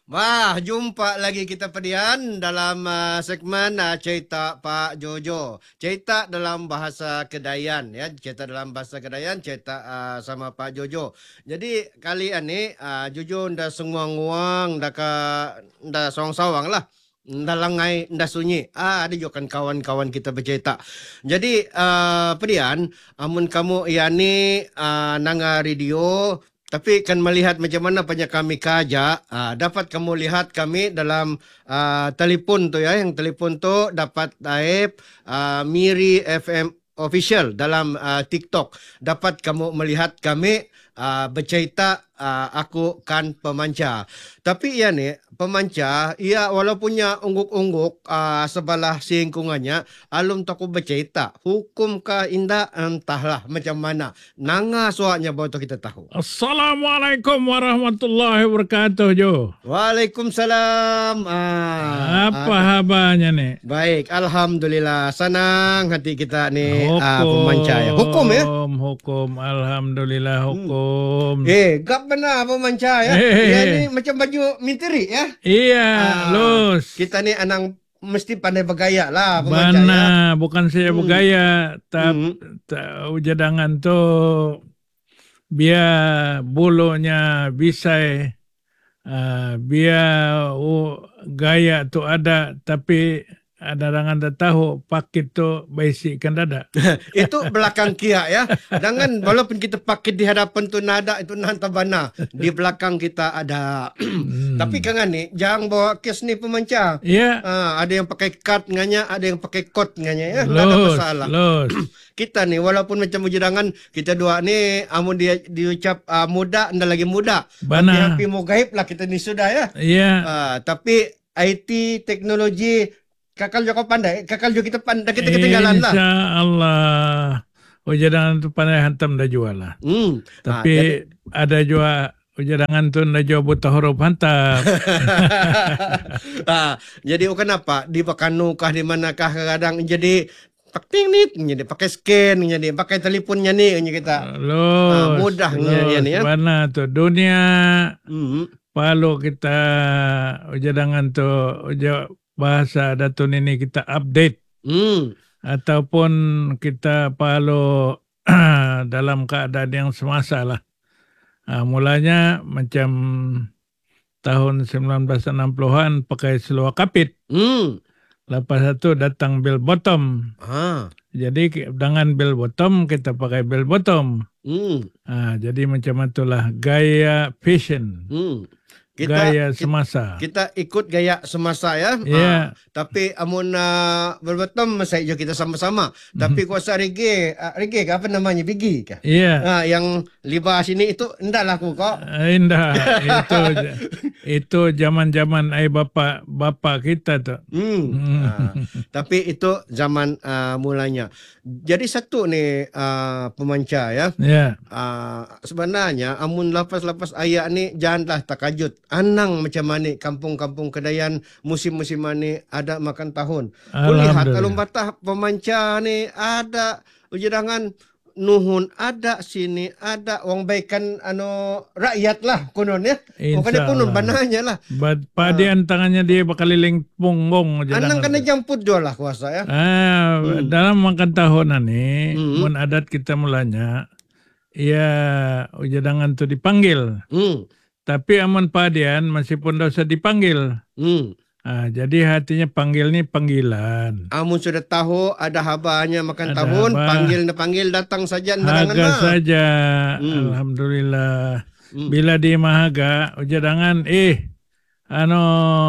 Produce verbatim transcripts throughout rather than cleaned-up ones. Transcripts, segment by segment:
Wah, jumpa lagi kita pedian dalam uh, segmen uh, cerita Pak Jojo. Cerita dalam bahasa Kedayan ya, cerita dalam bahasa Kedayan, cerita uh, sama Pak Jojo. Jadi kali ini uh, Jojo nda senguang-nguang, nda ka nda sawang-sawang lah. Nda langai, nda sunyi. Ah, ada juga kan kawan-kawan kita bercerita. Jadi uh, pedian, amun kamu yani uh, nanga radio tapi kan melihat macam mana punya kami kerja, ah, dapat kamu lihat kami dalam ah, telefon tu ya, yang telefon tu dapat type ah, Miri F M official dalam ah, TikTok. Dapat kamu melihat kami ah, bercerita ah, aku kan pemancar. Tapi ya nih, pemancar, ia walaupunnya ungguk-ungguk ah, sebelah singkungannya, alum taku bercerita, hukum kah indah entahlah macam mana. Nanga soalnya baru tu kita tahu. Assalamualaikum warahmatullahi wabarakatuh, Jo. Waalaikumsalam. Ah, Apa ah, kabarnya nih? baik, alhamdulillah. Senang hati kita nih ah, pemancar ya. Hukum, Hukum ya. hukum, alhamdulillah Hmm. hukum. Eh, gak benar pemancar ya. Eh, Dia ni macam baju militeri ya. Iya, Ah, Lus. kita ni anang mesti pandai bergaya lah pemancar ya. Bana, bukan saya Hmm. bergaya, tapi Hmm. ujadangan tuh biar bulunya bisa, uh, biar uh, gaya tuh ada, tapi ada orang anda tahu pakit tuh basic kan ada. Itu belakang kia ya. Jangan walaupun kita pakai di hadapan tu nada itu nanta bana. Di belakang kita ada. Hmm. Tapi kangen nih, jangan bawa kes nih pemancar. Iya, Ah, ada yang pakai cut nganya, ada yang pakai kot nganya ya. Nggak ada los, masalah. los. Kita nih walaupun macam ujirangan, kita dua nih amun dia diucap ah, muda, ndak lagi muda. Bana. Hampir-hampir mau gaib lah kita ni sudah ya. Iya, Ah, tapi I T teknologi kakal juga pandai, kakal juga kita pandai, kita ketinggalan lah. insya Allah. Ujadangan tu pandai hantam dah jual lah. Hmm. Ah, Tapi jadi ada juga ujadangan tu dah jual buta huruf hantam. ah, jadi oh, kenapa di Pekanu kah di manakah kadang jadi pakai nih, jadi pakai scan, jadi pakai teleponnya nih ini kita. Ah, Los, mudahnya ya los. nih ya. Mana tu dunia Hmm. palu kita ujadangan tu uja bahasa datun ini kita update Hmm. ataupun kita palu dalam keadaan yang semasa lah. Ah, mulanya macam tahun sembilan belas enam puluhan pakai seluar kapit. Hmm. Lepas itu datang bell bottom. Ah. Jadi ki- dengan bell bottom kita pakai bell bottom. Hmm. Ah, jadi macam itulah gaya fashion, Hmm. Kita gaya kita, semasa. kita ikut gaya semasa ya. Ya, Ah, tapi amun uh, berbetom saya juga kita sama-sama. Tapi kuasa reggae, uh, reggae ke apa namanya? Bigi kah? iya. Ah, yang libas ini itu enggak laku kok. Eh, Indah itu itu zaman-zaman ai bapak bapak kita tuh. Hmm. Hmm. Ah, tapi itu zaman ah, mulanya. Jadi satu nih ah, pemancar ya. Ya, Ah, sebenarnya amun lapas-lapas ayak ni janganlah takajut. Anang macam mana kampung-kampung Kedayan musim-musim ni ada makan tahun. Kulihat alum alhamdulillah. batah pemancar ni ada ujarangan nuhun ada sini ada wong baikan ano rakyat lah konon ya. Bukan Insya konon Allah. bananya lah. Bad padian tangannya dia bakaliling punggong aja Anang dengan kena jamput jual lah kuasa ya. Ah, Hmm. dalam makan tahunan nih, Hmm. mun adat kita mulanya, ya ujadangan tuh dipanggil. Hmm. Tapi amun padian masih pun tak usah dipanggil. Hmm. Ah, jadi hatinya panggil nih panggilan. Amun sudah tahu ada habanya makan Ada tahun, haba. panggil na panggil datang saja ndarangan Haga mah. saja, Hmm. alhamdulillah. Hmm. Bila di mahaga, ujadangan, eh, ano,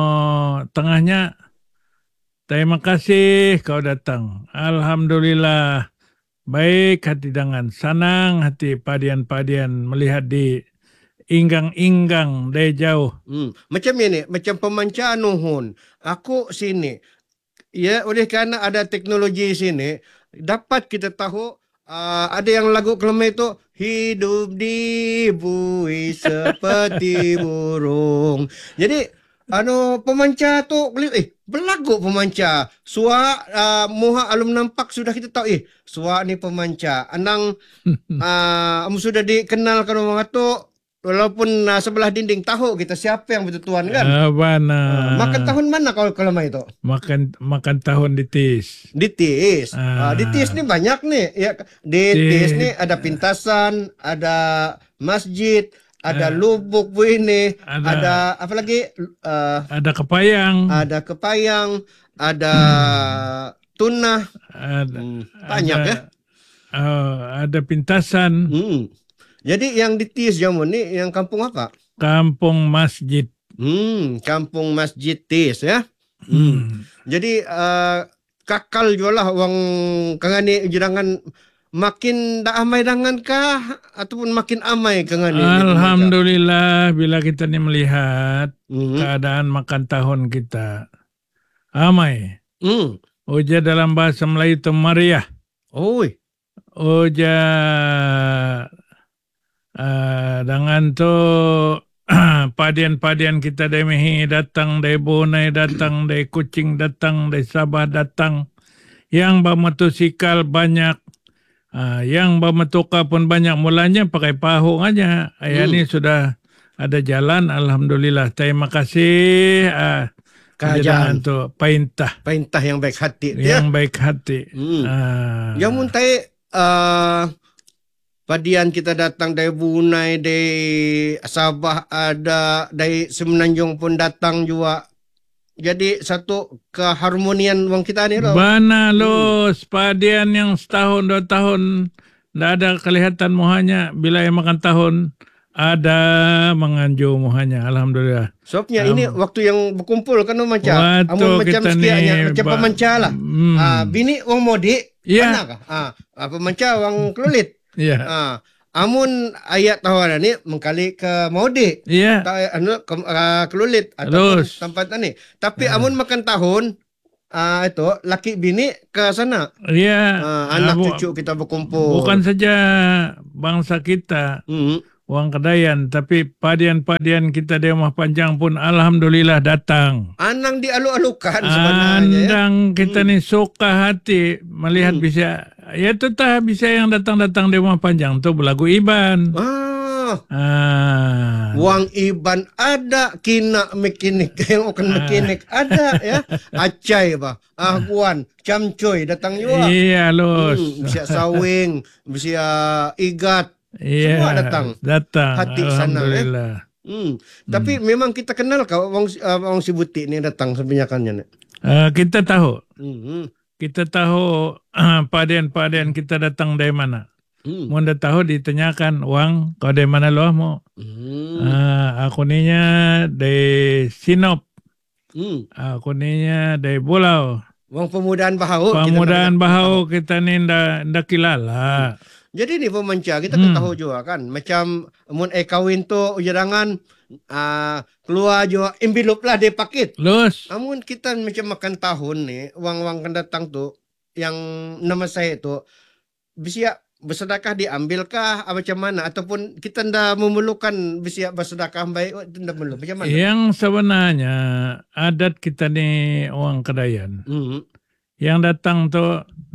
tengahnya, terima kasih kau datang. Alhamdulillah. Baik hati dengan senang hati padian-padian melihat di inggang-inggang dari jauh. Hmm. Macam ini, macam pemancar nuhun. Aku sini. Ya, oleh kerana ada teknologi sini, dapat kita tahu uh, ada yang lagu kelemahan itu hidup di bui seperti burung. Jadi anu pemancar tu eh berlagu pemancar. Suara uh, muha alum nampak sudah kita tahu eh suara ni pemancar. Anang uh, sudah dikenal kan orang tu walaupun uh, sebelah dinding tahu kita siapa yang bertutuan kan. Apa Uh, nah? makan tahun mana kalau kalau mah itu? Makan makan tahun di tis. Di Tis. Uh, Ah. di Tis nih banyak nih. Ya, di Di- Tis nih ada pintasan, ada masjid, ada Ah. lubuk bu ini, Ada- ada apa lagi? Uh, Ada kepayang. ada kepayang, ada tunah. Ada, Hmm, banyak ada, ya. oh, ada pintasan. Hmm. Jadi yang di Tis Jamun nih yang kampung apa? Kampung masjid. Hmm, kampung Masjid Tis ya. Hmm. Hmm. Jadi uh, kakal jualah uang kangani jangan makin dak amai dangan kah ataupun makin amai kangani. Alhamdulillah bila kita ni melihat Hmm. keadaan makan tahun kita. Amai. Hmm. Oja dalam bahasa Melayu itu meriah. Oi. Oja uh, dengan tu padian-padian kita dari Mehi datang, dari Bonai datang, dari Kuching datang, dari Sabah datang. Yang bermotosikal banyak. Uh, yang bermotoka pun banyak. Mulanya pakai pahung aja. Ayah Hmm. ni sudah ada jalan. Alhamdulillah. Terima kasih. Uh, Kerajaan tu perintah perintah yang baik hati ya. yang baik hati. Hmm. Uh, Yang muntai uh, padian kita datang dari Brunei, dari Sabah ada, dari Semenanjung pun datang juga. Jadi satu keharmonian wong kita ni loh. Bana los padian yang setahun dua tahun tidak ada kelihatan muhanya, bila yang makan tahun ada menganjur muhanya. Alhamdulillah. Sebabnya Um, ini waktu yang berkumpul kan memanca. waktu Amun macam kita sekiannya ni macam ba- pemanca lah. Hmm. Ah, bini wong modi, Ya. mana kah? Ah, ah, pemanca wong kelulit. Ya. Ah, amun ayat tawanan ni mengkali ke modi. Ya. Tak anu ke, uh, kelulit ataupun Terus. tempat ni. Tapi amun makan tahun ah itu laki bini ke sana. Ya. Ah, anak Bu- cucu kita berkumpul. Bukan saja bangsa kita, Hmm. orang Kedayan, tapi padian-padian kita di Rumah Panjang pun Alhamdulillah datang. Anang dialu-alukan sebenarnya ya. Andang kita ni suka hati melihat Hmm. bisa, ya tu tah bisa yang datang-datang di Rumah Panjang tu berlagu Iban. Ah, Ah. wang Iban ada, kina mekinik yang akan mekinik ada ya. Acai bah, ahguan, camcoy datang juga. Iya los. Hmm, bisa sawing, bisa igat. Iya. semua datang. Datang. Hati sana, eh. Alhamdulillah. Hmm. Tapi memang kita kenal kau wong uh, wong si butik ni datang sebanyakannya. Ah, kita tahu. Hmm. Kita tahu padian-padian kita datang dari mana. Hmm. Mau dah tahu ditanyakan, Wang, kau dari mana lo mau? Hmm. Ah, aku ninya dari Sinop. Hmm. Aku ninya dari Bulau. Wong pemudaan Bahau. kita Pemudaan nak- Bahau kita ni ndak ndak kilala. Jadi ni pemanca kita Hmm. kan tahu juga kan. Macam mun eh kawin tu jangan uh, keluar juga envelope lah dia paket. Los. Namun kita macam makan tahun ni, wang-wang kan datang tu yang nama saya tu bisa bersedekah diambilkah atau macam mana ataupun kita ndak memerlukan bisa bersedekah baik oh, ndak perlu macam mana? Yang sebenarnya adat kita ni orang Kedayan. Hmm. Yang datang tu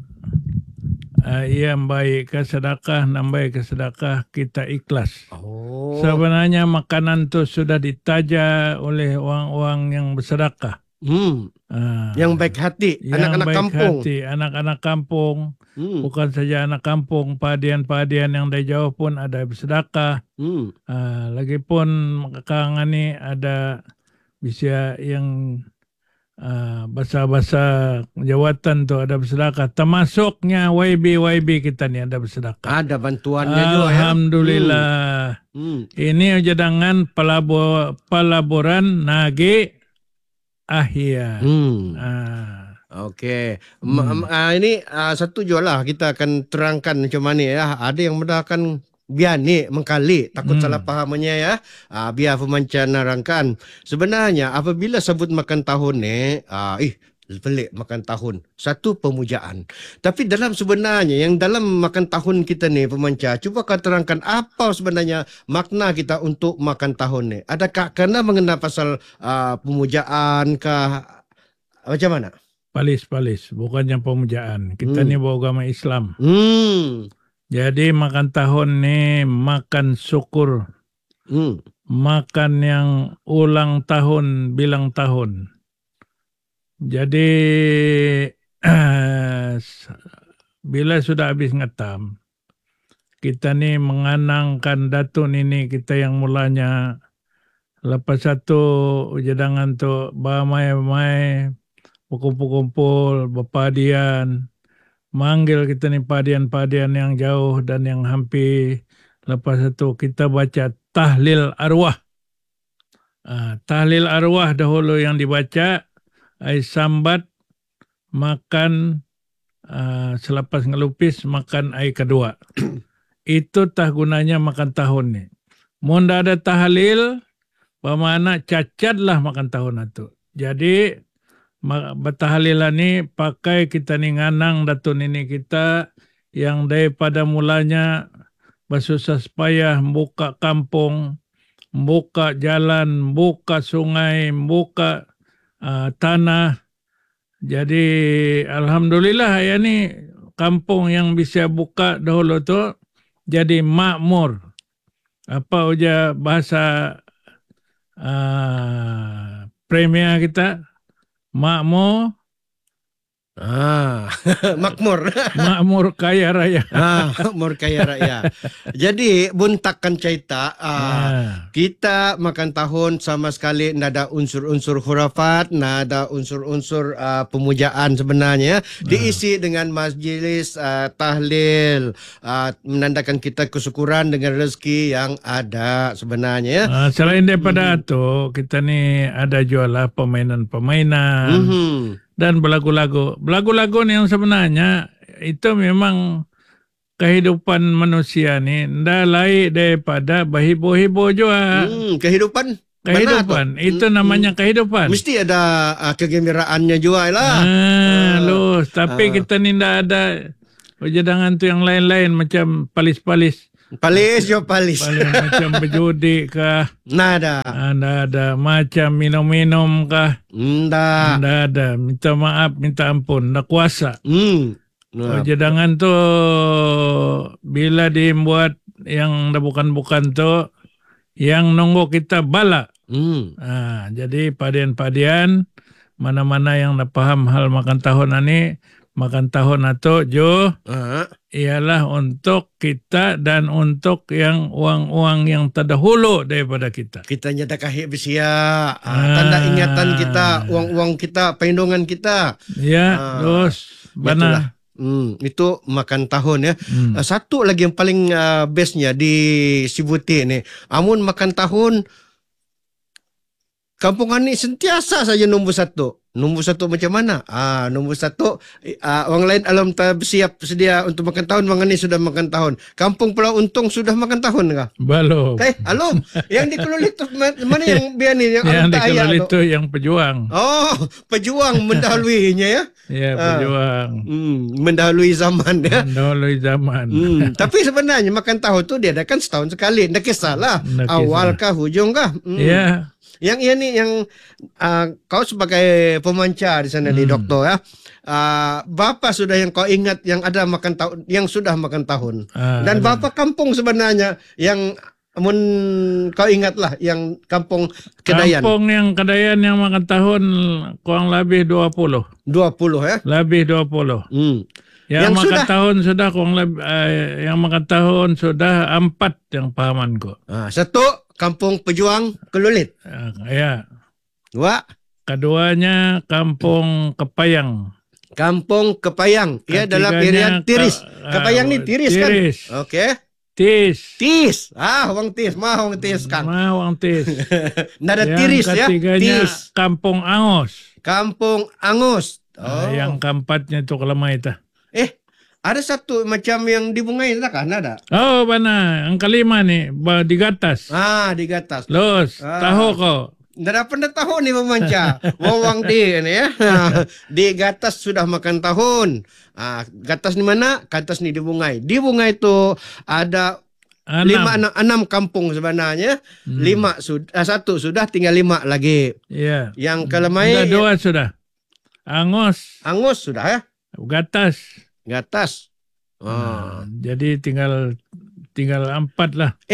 uh, yang baik ke sedekah, nambai ke sedekah, kita ikhlas. Oh. Sebenarnya makanan tu sudah ditaja oleh orang-orang yang bersedekah. Hmm. Ah, Yang baik hati, yang anak-anak baik kampung. hati, anak-anak kampung. Hmm. Bukan saja anak kampung, padian-padian yang dari jauh pun ada bersedekah. Hmm. Ah, lagipun kalangan ni ada bisa yang ah, bahasa-bahasa jawatan tu ada bersedekah. Termasuknya Y B Y B kita ni ada bersedekah. Ada bantuannya juga ya. Alhamdulillah. Hmm. Ini jadangan pelabur, pelaburan Nage Ahia. Hmm. Ah. Okey. Hmm. Uh, ini uh, satu je lah kita akan terangkan macam mana ya. Ada yang mendahkan biar ni mengkali takut Hmm. salah fahamnya ya. Uh, biar pemancar nerangkan. Sebenarnya apabila sebut makan tahun ni, uh, ih pelik makan tahun. Satu pemujaan. Tapi dalam sebenarnya yang dalam makan tahun kita ni pemancar, cuba kau terangkan apa sebenarnya makna kita untuk makan tahun ni. Adakah kerana mengenal pasal uh, pemujaan kah macam mana? Palis-palis, bukannya pemujaan. Kita Hmm. ni beragama Islam. Hmm. Jadi makan tahun ni makan syukur Hmm. makan yang ulang tahun bilang tahun. Jadi bila sudah habis ngetam, kita ni menganangkan datun ini kita yang mulanya lepas satu jadangan tu bamai-bamai, kumpul-kumpul, berpadian, manggil kita ni padian-padian yang jauh dan yang hampir. Lepas itu kita baca tahlil arwah. Ah, tahlil arwah dahulu yang dibaca, ai sambat, makan, ah, selepas ngelupis makan ai kedua. Itu tah gunanya makan tahun ni. Mun dah ada tahlil, pamana cacatlah makan tahun itu. Jadi bertahlilan ni pakai kita ni nganang datun ini kita yang daripada mulanya bersusah payah buka kampung, buka jalan, buka sungai, buka uh, tanah. Jadi alhamdulillah ya ni kampung yang bisa buka dahulu tu jadi makmur. Apa uja bahasa uh, premier kita? Makmur. Ah, makmur. Makmur kaya raya. Ah, makmur kaya raya. Jadi buntakan cerita, ah, Ah. kita makan tahun sama sekali tidak ada unsur-unsur khurafat, tidak ada unsur-unsur ah, pemujaan sebenarnya. Diisi dengan majlis ah, tahlil, ah, menandakan kita kesyukuran dengan rezeki yang ada sebenarnya. Ah, selain daripada itu, kita ni ada jual lah permainan-permainan. Mhm. Dan berlagu-lagu. Berlagu-lagu ni yang sebenarnya itu memang kehidupan manusia ni ndak lain daripada berhibur-hibur juga. Hmm, kehidupan. Kehidupan. Mana tu? Itu Hmm, namanya hmm. kehidupan. Mesti ada uh, kegembiraannya juga lah. Ah, lus. Ah. Tapi kita ni ndak ada jadangan tu yang lain-lain macam palis-palis. Palis yo palis. Paling macam berjudi kah? Nada. Anda ada macam minum-minum kah? Nda. Anda ada. Minta maaf, minta ampun. Ndak kuasa. Hmm. Oh, Nah. jadangan tu bila dibuat yang dah bukan-bukan tu yang nunggu kita bala. Hmm. Ah, jadi padian-padian mana-mana yang dah faham hal makan tahun ni, makan tahun atau jo Ah. ialah untuk kita dan untuk yang uang-uang yang terdahulu daripada kita. Kita nyata kahit besia. Ah, tanda ingatan kita, uang-uang kita, perlindungan kita. Ya, Ah, terus Itulah. bana. Hmm, itu makan tahun ya. Hmm. Ah, satu lagi yang paling uh, bestnya di Sibuti ni, amun makan tahun kampung ni sentiasa saja nombor satu. Nombor satu macam mana? Ah, nombor satu, ah, orang lain alam tak bersiap sedia untuk makan tahun, orang ni sudah makan tahun. Kampung Pulau Untung sudah makan tahun kah? Belum. Eh, alum. Yang di Kelulit tu ma- mana yang biar ni yang, Yang alam di tak ayak Kelulit tu? itu yang pejuang. Oh, pejuang mendahuluinya ya. Ya, Ah. pejuang. Hmm, mendahului zaman ya. Dahulu zaman. Hmm, tapi sebenarnya makan tahun tu dia adakan setahun sekali. Ndak kisahlah Ndak kisah. awal kah hujung kah. Hmm. Ya. Yang ini yang uh, kau sebagai pemancar di sana Hmm. di doktor ya. Uh, bapa sudah yang kau ingat yang ada makan tahun yang sudah makan tahun. Ah, Dan ada. bapa kampung sebenarnya yang mun kau ingatlah yang kampung Kedayan. Kampung yang Kedayan yang makan tahun kurang lebih dua puluh. dua puluh ya. Lebih dua puluh. Hmm. Yang, Yang makan sudah- tahun sudah kurang lebih, eh, yang makan tahun sudah empat yang pahamanku. Ah, satu kampung Pejuang Kelulit. Ah, ya. Dua Keduanya Kampung Kepayang. Kampung Kepayang. Ia dalam area Ketiganya Tiris. Ka- Kepayang ni ah, Tiris, Tiris. kan? Okey. Tis. Tis. Ah, orang Tis. Mah orang Tis kan. Mawang Tis. Nada Yang Tiris ya. ketiganya Tis. Kampung Angus. Kampung Angus. Ah, Oh. yang keempatnya itu Kelemai itu. Eh, ada satu macam yang di Bungai tak kan ada? Oh, mana? Yang kelima nih, ba- di Gatas. Ah, di Gatas. Los, Ah. tahu kau? Ndak pernah tahu ni memanca. Wawang di ni ya. Di Gatas sudah makan tahun. Ah, Gatas ni mana? Gatas ni di Bungai. Di Bungai itu ada Enam. lima enam, enam kampung sebenarnya. Hmm. Lima sudah, satu sudah, tinggal lima lagi. Ya. Yang Kelemai, Sudah dua sudah. Angus, Angus sudah ya. Gatas. Gatas. Oh. Jadi tinggal tinggal empat lah. Eh,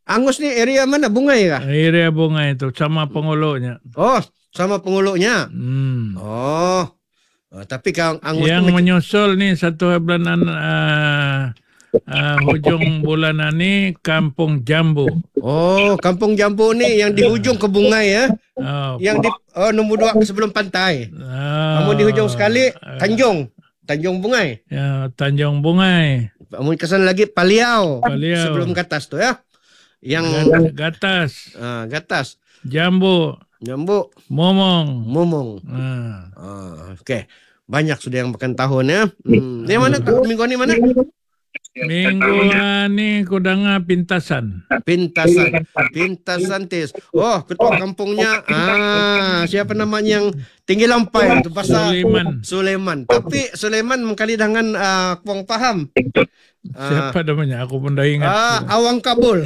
Angus ni area mana? Bungay kah? Area Bungay itu sama penghulunya. Oh, sama pengulunya. Hmm. Oh. Oh, tapi kang Angus Yang tu macam- menyusul nih satu bulan uh, uh, hujung bulan ini Kampung Jambu. Oh, Kampung Jambu ni yang di hujung ke Bungay ya. Oh, Yang di oh nombor dua sebelum pantai. ah, Kamu di hujung sekali Tanjung, Tanjung Bungay. ya, Tanjung Bungay, Kamu ke sana lagi Paliau. Paliau. Sebelum ke atas tu ya. Yang Gat- Gatas, ah, ke atas. Jambu, Jambu, Momong. Momong. Ah. Ah, okey. Banyak sudah yang makan tahun ya. Hmm. Ni mana minggu ni mana? Minggu ini Kudanga Pintasan. Pintasan. Pintasan tis. Oh, ketua kampungnya. Ah, siapa namanya yang tinggi lampai tu bahasa Sulaiman. Sulaiman. Tapi Sulaiman mengkali dengan uh, kurang faham. Siapa namanya? Aku pun dah ingat. Ah, Awang Kabul.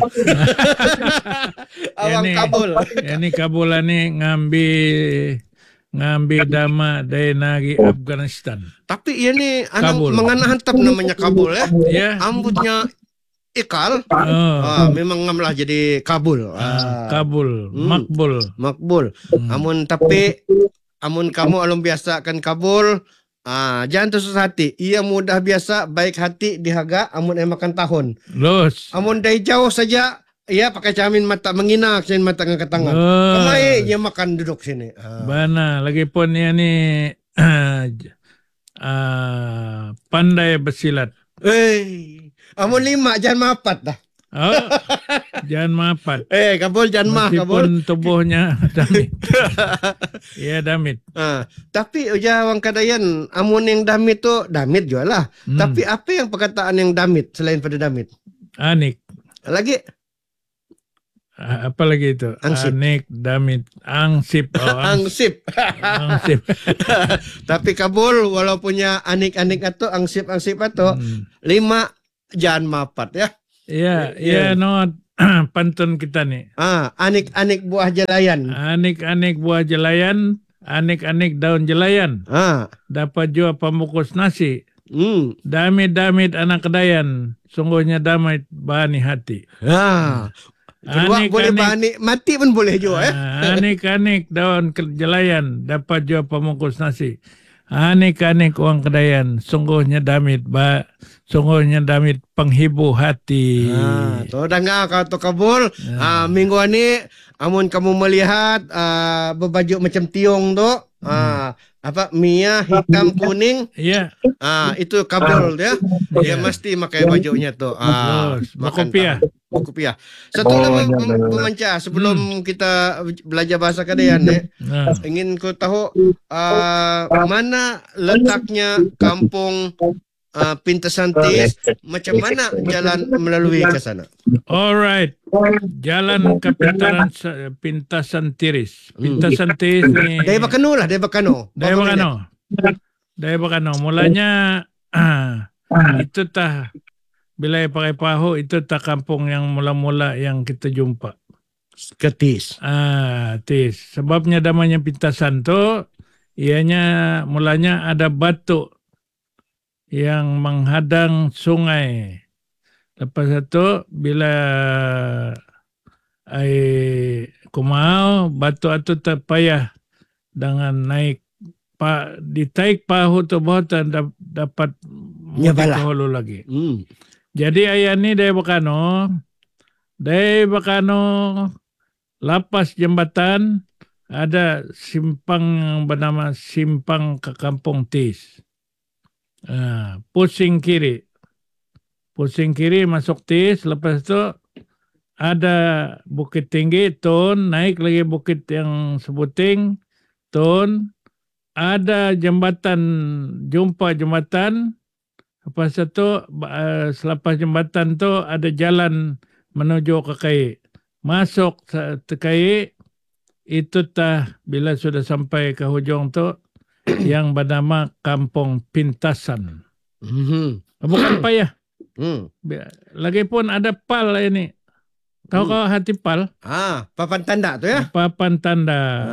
Awang Ini- Kabul. Ini Kabul ini ngambil ngambil dama dari nagi Afghanistan. Tapi ia ni anak Kabul. mengana hantap namanya Kabul ya. Ya. Ambutnya Ikal. Oh, Ah, memang ngamlah jadi Kabul. Ah, Kabul, Hmm. Makbul. makbul. Amun tapi amun kamu alum biasa kan Kabul, ah jangan tersusah hati. Ia mudah biasa, baik hati dihaga amun ai makan tahun. Los. Amun dari jauh saja ia pakai camin mata mengina camin mata ngangkat tangan. Oh. Kemai ia makan duduk sini. Ah. Bana, lagi pun ya ni ah, pandai bersilat. Eh, amun lima jangan mapat dah. Oh, jangan mapat. Eh, Kabul jangan mah Kabul. Meskipun tubuhnya damit. Ya damit. Ah, tapi uja orang Kadayan, amun yang damit tu damit juga lah. Hmm. Tapi apa yang perkataan yang damit selain pada damit? Anik. Lagi Ah, apa lagi itu? Angsip. Anik, damit, angsip. Oh, ang- angsip. angsip. Tapi Kabul walaupunnya anik-anik atau angsip-angsip atau Hmm. lima jangan mapat ya. Ya, Ya. ya, no, pantun kita nih. Ah, anik-anik buah jalayan. Anik-anik buah jelayan, anik-anik daun jelayan. Ah, Dapat juga pembungkus nasi. hmm. Damit-damit anak kedayan. Sungguhnya damai bani hati. Ah. Kedua boleh Anik-anik- bani mati pun boleh juga ya. Ah, Anik-anik daun ke- jelayan dapat juga pembungkus nasi. Anik-anik uang kedayan, sungguhnya damit, ba, sungguhnya damit penghibur hati. Ah, tu dengar kau tu Kabul. Ah, minggu ni amun kamu melihat ah, berbaju macam tiung tu, ah, apa Mia hitam kuning, Ya, ah itu Kabul dia. Dia mesti pakai bajunya tu. Ah, Terus, makan berkopiah. tahu. Berkopiah. Satu lagi pem- pemancar sebelum kita belajar bahasa Kadayan ni, nah, ingin ku tahu ah, mana letaknya kampung ah, Pintasantis, macam mana jalan melalui ke sana? alright. Jalan ke Pintaran, Pintasan Tiris. Pintasan Tiris ni. Dari Bakano lah, dari Bakano. Dari Berapa minit? Bakano. Dari Bakano. Mulanya ah, itu tah bila pakai pahu itu tah kampung yang mula-mula yang kita jumpa. Ketis. Ah, tis. Sebabnya namanya Pintasan tu ianya mulanya ada batu yang menghadang sungai. Lepas itu bila ai kumau batu itu terpayah dengan naik pa ditaik pahu tu botan dap, dapat Nyabalah. ke hulu lagi. Hmm. Jadi ayah ni dari Bakano, dari Bakano lapas jembatan ada simpang yang bernama Simpang ke Kampung Tis. Ah, pusing kiri. Pusing kiri masuk Tis, lepas itu ada bukit tinggi, turun, naik lagi bukit yang sebuting, turun, ada jembatan, jumpa jembatan, lepas itu uh, selepas jembatan tu ada jalan menuju ke Kai. Masuk ke Kai, itu tah bila sudah sampai ke hujung tu yang bernama Kampung Pintasan. Hmm. Bukan payah. Hmm. Lagipun ada pal ini. Tahu kau hati pal? Ah, papan tanda tu ya. Papan tanda. Ah.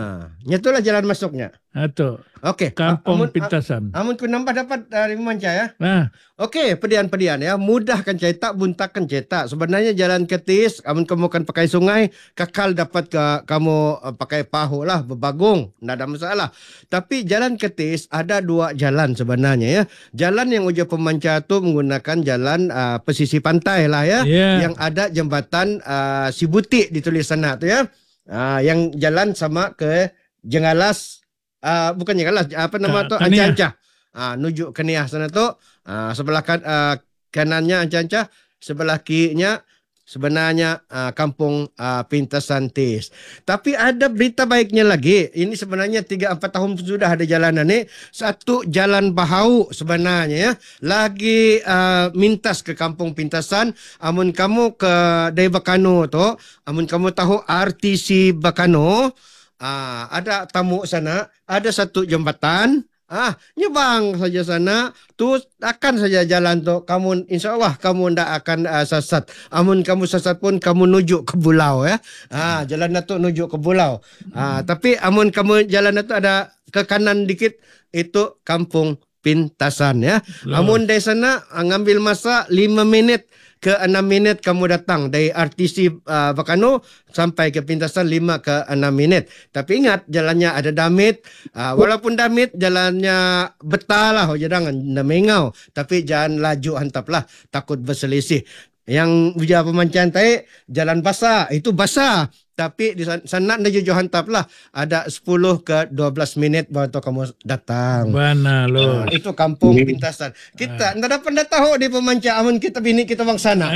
Itulah jalan masuknya. Itu Okey. Kampung Amun, Pintasan. amun ku nambah dapat dari Pemanca ya. Nah, Okey, pedian-pedian ya. Mudahkan cetak, buntakan cetak. Sebenarnya jalan ketis, amun kamu kan pakai sungai, kakal dapat ke kamu uh, pakai pahu lah, berbagung. Tidak ada masalah. Tapi jalan ketis ada dua jalan sebenarnya ya. Jalan yang uji Pemanca tu menggunakan jalan uh, pesisir pantai lah ya. Yeah. Yang ada jembatan uh, Sibutik ditulis sana tu ya. Uh, yang jalan sama ke Jenggalas, uh, bukan Jenggalas, apa nama Ka- tu? Kaniah. Anca-Anca. Ah, nuju ke Niah sana tu. Ah, sebelah kan, ah, kanannya Anca-Anca, sebelah kirinya sebenarnya ah, kampung ah, Pintasan Tis. Tapi ada berita baiknya lagi. Ini sebenarnya tiga empat tahun sudah ada jalanan ni. Satu jalan Bahau sebenarnya ya. Lagi ah, mintas ke kampung Pintasan. Amun kamu ke dari Bakano tu, amun kamu tahu R T C Bakano, ah, ada tamu sana, ada satu jembatan. Ah, nyebang saja sana, tu akan saja jalan tu. Kamu insya Allah kamu ndak akan uh, sasat. Amun kamu sasat pun kamu nuju ke pulau ya. Ah, jalan tu nuju ke pulau. Ah, tapi amun kamu jalan tu ada ke kanan dikit itu kampung Pintasan ya. Loh. Amun dari sana ah, ngambil masa lima minit ke enam minit kamu datang dari R T C uh, Bakano sampai ke Pintasan lima ke enam minit. Tapi ingat jalannya ada damit. Uh, walaupun damit jalannya betah lah. Oh, jangan mengau. Tapi jangan laju hantaplah. Takut berselisih. Yang ujar Pemancan tadi jalan basah. Itu basah. Tapi di sana anda jujur hantap lah. Ada sepuluh ke dua belas minit baru tu kamu datang. Bana lo. Ah, itu kampung Pintasan. Kita ndak dapat dah tahu di Pemanca amun kita bini kita bang sana.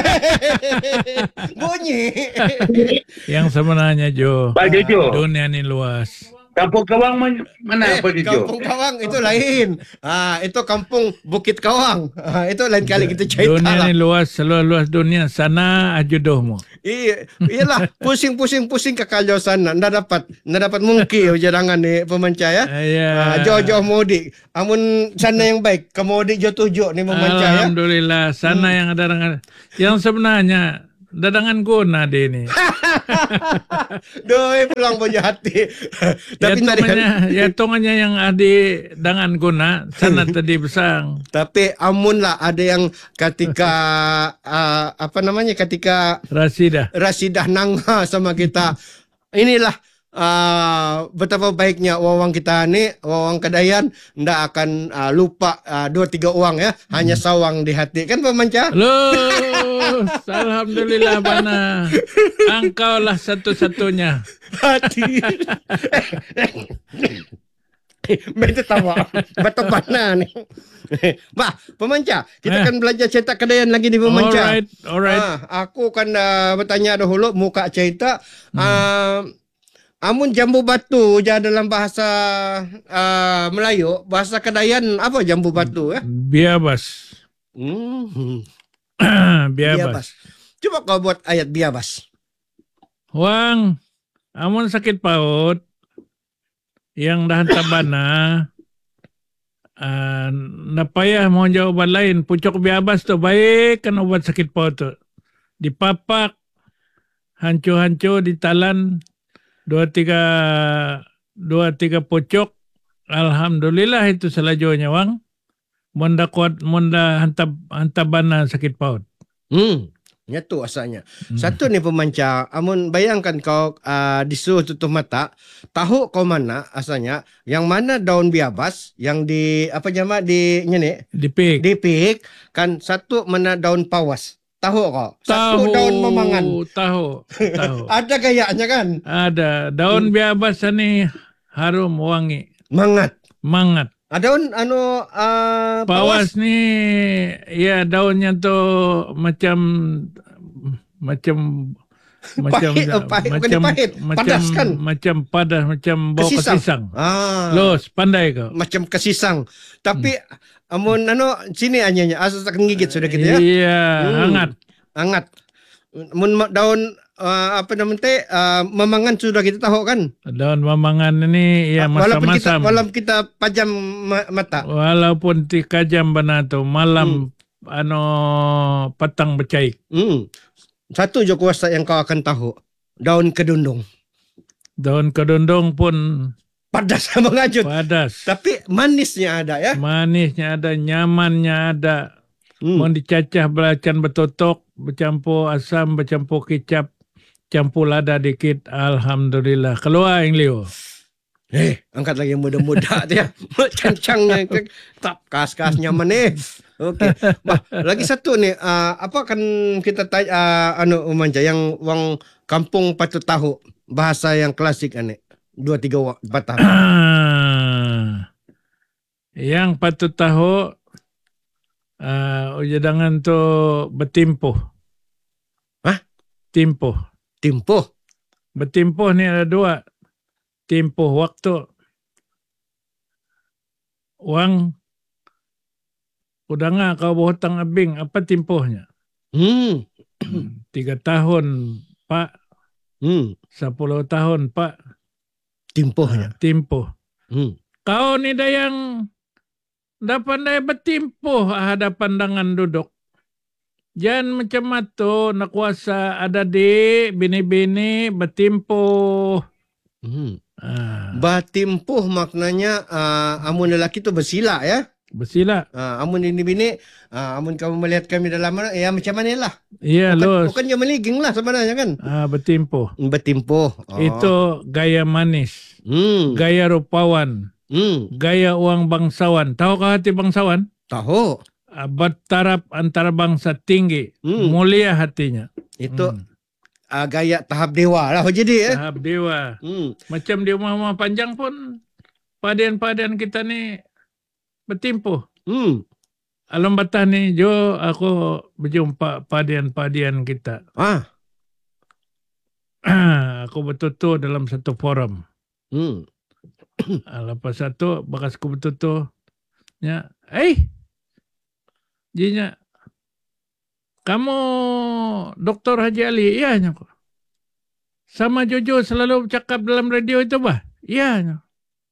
Bunyi. Yang sebenarnya Jo, Pak Jojo, dunia ini luas. Kampung Kawang man- Eh, mana Pak Jojo? kampung Kawang itu lain. Ah, itu kampung Bukit Kawang. Ah, itu lain kali kita cerita Dunia lah. ini luas, seluas-luas dunia. Sana ajudohmu. Iya, iyalah pusing-pusing-pusing ke kalau sana. Ndak dapat, ndak dapat mungkin jangan ni Pemanca ya. Ya. Ah, jauh-jauh mudik. Amun sana yang baik, ke mudik jauh tujuh ni Pemanca ya. Alhamdulillah, sana yang ada dengan yang sebenarnya dadangan guna dia ini. Doi pulang punya hati. Tapi ya nari tongannya, ya tongannya yang ada dengan guna, sana tadi besang. tapi amun lah ada yang ketika uh, apa namanya ketika Rasidah. Rasidah nangha sama kita. Inilah uh, betapa baiknya wawang kita ni, wawang Kedayan ndak akan uh, lupa uh, dua tiga uang ya, hanya sawang di hati kan Pemanca? Loh, alhamdulillah Bana. Engkau lah satu-satunya. Hati. Mereka tawa. Betul mana ni? Bah, Pemanca, kita Eh. akan belajar cetak Kedayan lagi di Pemanca. Alright, alright. Ah, aku akan uh, bertanya dahulu muka cerita. Hmm. Uh, amun jambu batu je dalam bahasa uh, Melayu, bahasa Kedayan apa jambu batu ya? Biabas. Hmm. Biabas. Coba kau buat ayat biabas. Wang, amun sakit paut, yang dah hantar bana, uh, napayah mau jawaban lain. Pucuk biabas tu baik kan obat sakit paut tu. Dipapak, hancu-hancu, ditalan, dua tiga, dua tiga pucuk. Alhamdulillah itu selajunya wang. Munda kuat, munda hantar, hantar bana sakit paut. Hmm. Nyatu asalnya. Hmm. Satu ni Pemanca, amun bayangkan kau uh, disuruh tutup mata, tahu kau mana asalnya, yang mana daun biabas, yang di apa jama di nyene, Dipik. dipik, kan satu mana daun pawas. Tahu kau? Satu Tahu, daun memangan. Tahu, tahu. Ada gayanya kan? Ada. Daun biabas ni harum wangi. Mangat. Mangat. Ada daun anu uh, Pawas ni ya daunnya tu macam macam macam Pahit, oh, pahit, bukan macam pahit. macam Padas kan? macam padas macam bau Kesisang. kesisang. Ah. Los, pandai kau. Macam kesisang. Tapi hmm. amun anu sini anyanya asal akan gigit sudah kita ya. Iya, Hmm. hangat. Hangat. Mun ma- daun uh, apa namanya teh uh, memangan sudah kita tahu kan. Daun mamangan ini ya walaupun kita masam-masam. walaupun kita pajam ma- mata. Walaupun tiga jam bana tu malam ano petang bercaik. Hmm. Satu je kuasa yang kau akan tahu. Daun kedundung. Daun kedondong pun Padas sama ngajut. padas. Tapi manisnya ada ya. Manisnya ada, nyamannya ada. Hmm. Mau dicacah belacan betotok, bercampur asam, bercampur kicap, campur lada dikit. Alhamdulillah. Keluar yang liu. Eh, angkat lagi yang muda-muda tu ya. Cancangnya tap kas-kas nyaman ni. Okey. Bah, lagi satu ni, uh, apa kan kita tanya uh, anu Umanja yang wang kampung patut tahu bahasa yang klasik ani. Dua tiga wa- empat tahun. Yang patut tahu, uh, ujadangan tu bertimpuh. Hah? Timpuh. Timpuh. Bertimpuh ni ada dua. Timpuh waktu. Wang udanga kau berhutang abing, apa timpuhnya? Hmm. Tiga tahun, Pak. Hmm. Sepuluh tahun, Pak. Timpuhnya. Ah, timpuh. Hmm. Kau ni dah yang dah pandai bertimpuh hadapan dengan duduk. Jangan macam tu nak kuasa ada di bini-bini bertimpuh. Hmm. Ah, Batimpuh maknanya uh, amun lelaki tu bersila ya. bersila. Uh, amun ini bini, uh, amun kamu melihat kami dalam mana, ya macam mana lah. Iya, Bukan, los. bukan dia meliging lah sebenarnya kan. Ah, bertimpuh. Bertimpuh. Oh. Itu gaya manis, Hmm. gaya rupawan, Hmm. gaya uang bangsawan. Tahukah hati bangsawan? Tahu. Ah, bertaraf antara bangsa tinggi, Hmm. mulia hatinya. Itu Hmm. uh, gaya tahap dewa lah jadi ya. Tahap dewa. Hmm. Macam di rumah-rumah panjang pun, padian-padian kita ni bertimpuh. Hmm. Alam batah ni, Jo, aku berjumpa padian-padian kita. Ah. Aku bertutur dalam satu forum. Hmm. Lepas satu, bakas aku bertutur. Ya, eh, jinya, kamu Doktor Haji Ali? Iya, nyaku. Sama Jojo selalu bercakap dalam radio itu, bah? Iya, nyaku.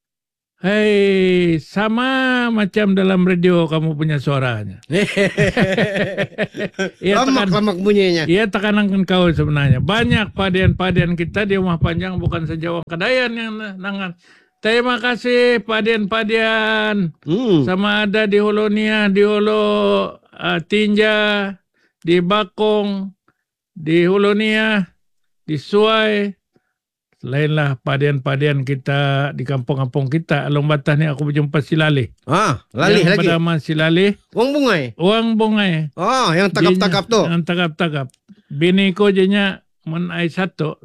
Hei, sama macam dalam radio kamu punya suaranya. Ia tekan, Lamak-lamak bunyinya. ia tekankan kau sebenarnya. Banyak padian-padian kita di rumah panjang bukan saja orang Kedayan yang nangan. Terima kasih padian-padian. Hmm. Sama ada di Hulu Nia, di Hulu uh, Tinja, di Bakong, di Hulu Nia, di Suai. Lainlah padian-padian kita di kampung-kampung kita. Along Batah ni aku berjumpa si Lalih. Ah, lalih Yang lagi. bernama si Lalih. Wong bungai. Uang bungai. Oh, yang takap-takap tu. Yang takap-takap. Bini ko jenya mun ay satu.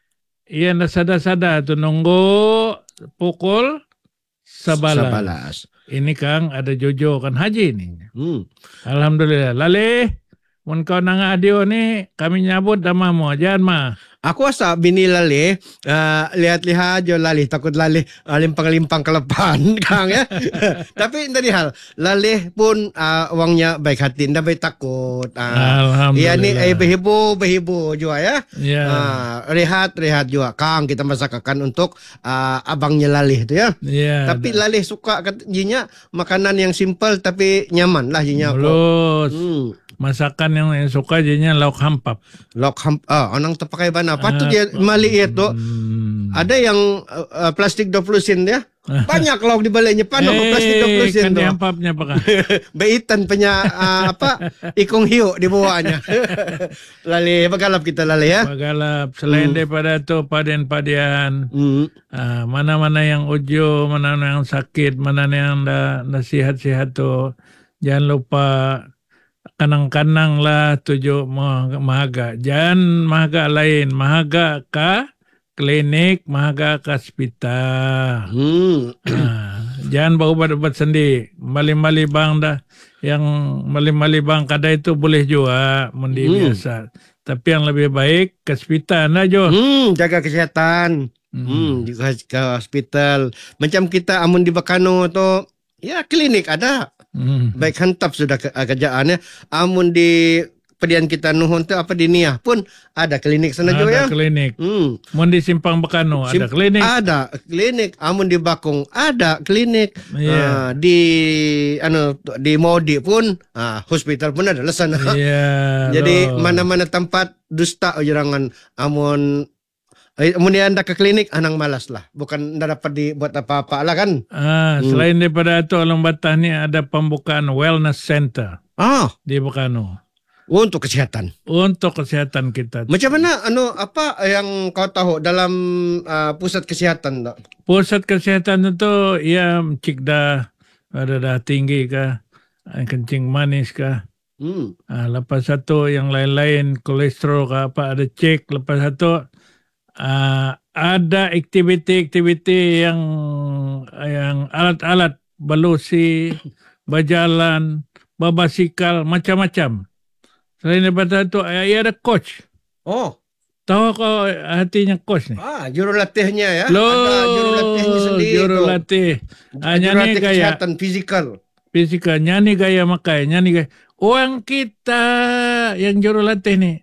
Ia na sada-sada tu nunggu pukul sebalas. Sebalas. Ini Kang ada Jojo kan Haji ni. Hmm. Alhamdulillah. Lalih, mun kau nang adio ni kami nyabut nama mo. Jangan mah. Aku rasa bini lalih, uh, lihat-lihat je lalih, takut lalih uh, limpang-limpang ke depan, Kang ya. Tapi tadi hal, lalih pun uh, wangnya baik hati, tidak baik takut. Uh, Alhamdulillah. Ia ni eh, berhibur, berhibur juga ya. Ya. Uh, rehat, rehat juga. Kang, kita masakan untuk uh, abangnya lalih tu ya. Ya. Tapi lalih suka katanya makanan yang simple tapi nyaman lah jinya. Mulus. Hmm. Masakan yang, yang suka jadinya lauk hampap. Lok ham, ah, orang terpakai bana. Patut Ah, dia mali itu. Hmm. Ada yang uh, uh, plastik dua puluh sen ya. Banyak lauk di baliknya. Paano Eh, plastik dua puluh sen kan tu. dihampapnya apa? Baitan punya uh, apa ikong hiu di bawahnya. Lali, bagalap kita lali ya. Pagalap. Selain Hmm. daripada tu padian-padian, Hmm. ah, mana-mana yang ujo, mana-mana yang sakit, mana yang dah nasihat-sihat tu, jangan lupa kanang-kanang lah tujuh mah- mahaga. Jangan mahaga lain, mahaga ka klinik, mahaga ka hospital. Hmm. Ah, jangan berubat-ubat sendiri. Mali-mali bang dah. Yang mali-mali bang kadai itu boleh juga mundi Hmm. biasa. Tapi yang lebih baik ke hospital lah Jo. Hmm, jaga kesihatan. Hmm. Hmm, di ke ke hospital. Macam kita amun di Bakano tu, ya klinik ada. Hmm. Baik hantap sudah ke, uh, kerjaannya. Amun di pedian kita nuhun tu apa di Niah pun ada klinik sana juga ya. Ada klinik. Hmm. Mun di Simpang Bekano ada Sim- klinik. Ada klinik. Amun di Bakong ada klinik. Ah, Iya. di anu di Modi pun ah, hospital pun ada lah sana. Iya. Jadi loh. mana-mana tempat dusta jangan amun Ay, amun anda ke klinik, anang malas lah. Bukan anda dapat dibuat apa-apa lah kan. Ah, Hmm. selain daripada itu, Alang Batah ni ada pembukaan wellness center Ah, di Bekano untuk kesehatan. untuk kesehatan kita. Macam mana, ano, apa yang kau tahu dalam uh, pusat kesehatan tak? Pusat kesehatan itu ia cek dah ada dah tinggi kah, ah, kencing manis kah, Hmm. ah, lepas satu yang lain-lain kolesterol kah apa ada cek, lepas satu ah, ada aktiviti-aktiviti yang yang alat-alat balusi, berjalan, berbasikal, macam-macam. Selain daripada itu, ia ada coach. Oh, Tahu kau hatinya coach ni? ah, jurulatihnya ya. Loh, Ada jurulatihnya sendiri tu. jurulatih. Ah, nyanyi Jurulatih gaya, kesehatan fizikal. fisika, nyanyi gaya makai, nyanyi gaya. Orang kita yang jurulatih ni.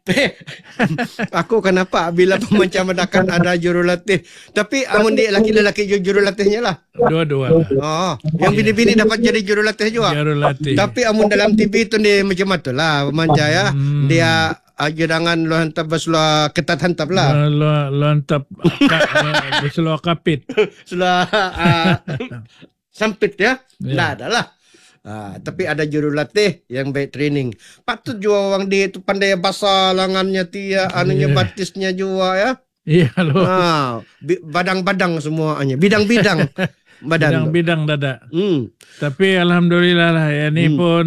Aku kenapa bila pemencamadakan ada jurulatih. Tapi amun dia laki-laki jurulatihnya lah. Dua-dua. Oh, yang bini-bini dapat jadi jurulatih juga. Jurulatih. Tapi amun dalam T V itu dia macam tu lah, manja ya. Hmm. Dia ajudangan lo hantar beslo ketat hantar lah. Lo lontap beselo kapit. Sudah uh, sempit ya. Ya. Nah, ada lah. Ah, tapi ada jurulatih yang baik training. Patut juga orang dia itu pandai bahasa langannya tia, anunya Yeah. batisnya juga ya. Iya lo. Ah, bi- badang-badang semuanya, bidang-bidang badan. tu. Bidang-bidang dada. Hmm. Tapi alhamdulillah lah ya ini Hmm. pun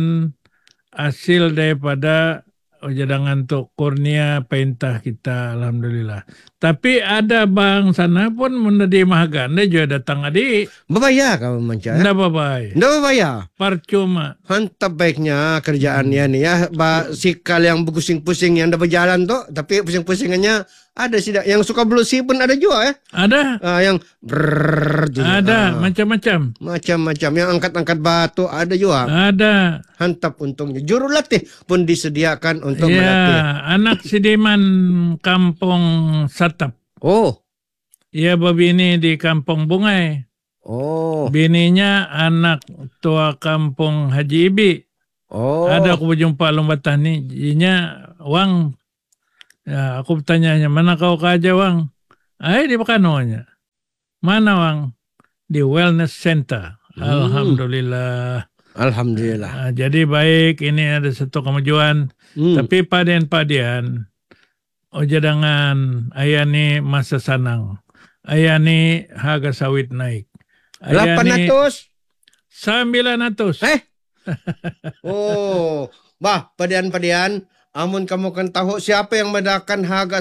hasil daripada jadangan untuk kurnia perintah kita alhamdulillah. Tapi ada bang sana pun menjadi mahagan dia juga datang adik. Berbayar kau manca ya? Ndak babai. Ndak berbayar. Percuma. Hantap baiknya kerjaannya nih ya. Ba, sikal yang pusing-pusing yang dah berjalan tu, tapi pusing-pusingannya ada sih dah. Yang suka blusi pun ada juga ya. Ada. Ah, yang brrrr juga. Ada Ah, macam-macam. macam-macam. Yang angkat-angkat batu ada juga. Ada. Hantap untungnya. Jurulatih pun disediakan untuk Ya, melatih. anak Sidiman Kampung Satap. Oh. Ia berbini di Kampung Bungai. Oh. Bininya anak tua Kampung Haji Ibi. Oh. Ada aku berjumpa Lombatan ni. Inya, Wang. Ya, aku bertanya, mana kau kerja Wang? Eh, di Bekanonya. Mana Wang? Di Wellness Center. Hmm. Alhamdulillah. Alhamdulillah. Ah, jadi baik, ini ada satu kemajuan. Hmm. Tapi padian-padian, oh jadangan, ayah ni masa sanang. Ayah ni harga sawit naik. Ayah delapan ni ratus. sembilan ratus. Eh? Oh. Bah, padian-padian. Amun kamu kan tahu siapa yang menakan harga